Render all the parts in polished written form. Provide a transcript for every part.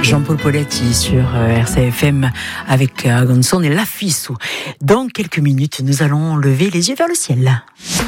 Jean-Paul Poletti sur RCFM avec Agonson et La Fissou. Dans quelques minutes, nous allons lever les yeux vers le ciel.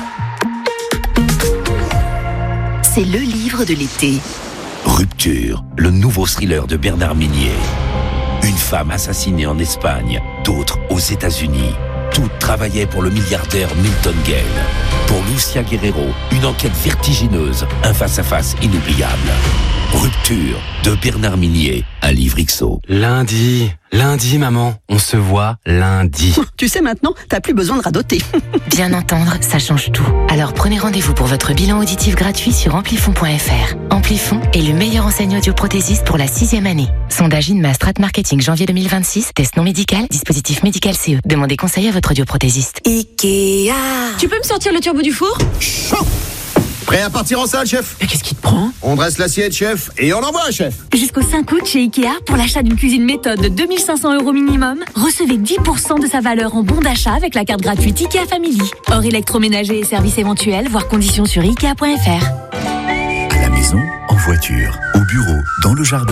C'est le livre de l'été. Rupture, le nouveau thriller de Bernard Minier. Une femme assassinée en Espagne, d'autres aux États-Unis. Toutes travaillaient pour le milliardaire Milton Gale. Pour Lucia Guerrero, une enquête vertigineuse, un face-à-face inoubliable. Rupture de Bernard Minier, un livre XO. Lundi, maman, on se voit lundi. Tu sais maintenant, t'as plus besoin de radoter. Bien entendre, ça change tout. Alors prenez rendez-vous pour votre bilan auditif gratuit sur amplifon.fr. Amplifon est le meilleur enseignant audioprothésiste pour la 6e année. Sondage INMA Strat Marketing janvier 2026. Test non médical, dispositif médical CE. Demandez conseil à votre audioprothésiste. Ikea. Tu peux me sortir le turbo du four ? Chaud. Prêt à partir en salle, chef ? Mais qu'est-ce qui te prend ? On dresse l'assiette, chef, et on envoie, chef. Jusqu'au 5 août chez Ikea, pour l'achat d'une cuisine méthode de 2 500 € minimum, recevez 10% de sa valeur en bon d'achat avec la carte gratuite Ikea Family. Hors électroménager et services éventuels, voir conditions sur Ikea.fr. À la maison, en voiture, au bureau, dans le jardin.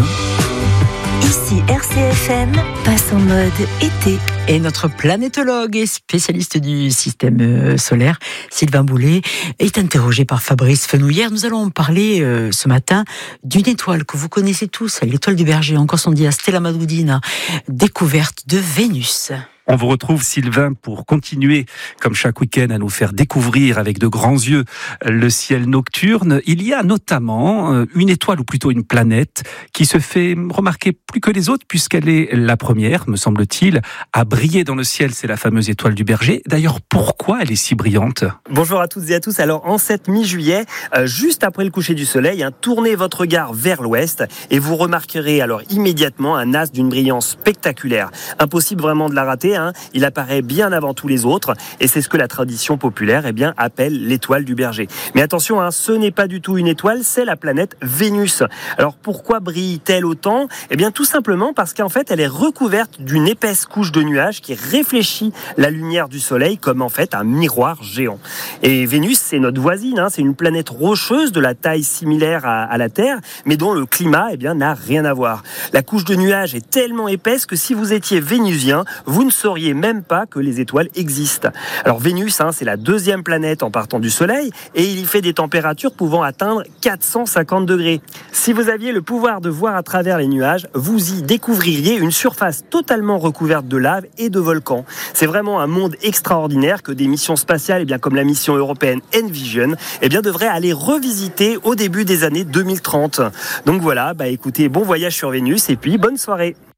Ici RCFM passe en mode été. Et notre planétologue et spécialiste du système solaire, Sylvain Boulet, est interrogé par Fabrice Fenouillère. Nous allons parler ce matin d'une étoile que vous connaissez tous, l'étoile du Berger, encore son dit à Stella Madudina, découverte de Vénus. On vous retrouve, Sylvain, pour continuer, comme chaque week-end, à nous faire découvrir avec de grands yeux le ciel nocturne. Il y a notamment une étoile, ou plutôt une planète, qui se fait remarquer plus que les autres, puisqu'elle est la première, me semble-t-il, à briller dans le ciel. C'est la fameuse étoile du Berger. D'ailleurs, pourquoi elle est si brillante ? Bonjour à toutes et à tous. Alors, en cette mi-juillet, juste après le coucher du soleil, tournez votre regard vers l'ouest et vous remarquerez alors immédiatement un astre d'une brillance spectaculaire. Impossible vraiment de la rater. Il apparaît bien avant tous les autres et c'est ce que la tradition populaire appelle l'étoile du Berger. Mais attention, ce n'est pas du tout une étoile, c'est la planète Vénus. Alors pourquoi brille-t-elle autant ? Tout simplement parce qu'en fait elle est recouverte d'une épaisse couche de nuages qui réfléchit la lumière du soleil comme en fait un miroir géant. Et Vénus, c'est notre voisine, c'est une planète rocheuse de la taille similaire à la Terre, mais dont le climat n'a rien à voir. La couche de nuages est tellement épaisse que si vous étiez vénusien, vous ne sauriez même pas que les étoiles existent. Alors Vénus, c'est la 2e planète en partant du Soleil et il y fait des températures pouvant atteindre 450 degrés. Si vous aviez le pouvoir de voir à travers les nuages, vous y découvririez une surface totalement recouverte de lave et de volcans. C'est vraiment un monde extraordinaire que des missions spatiales, comme la mission européenne Envision, devraient aller revisiter au début des années 2030. Donc voilà, écoutez, bon voyage sur Vénus et puis bonne soirée.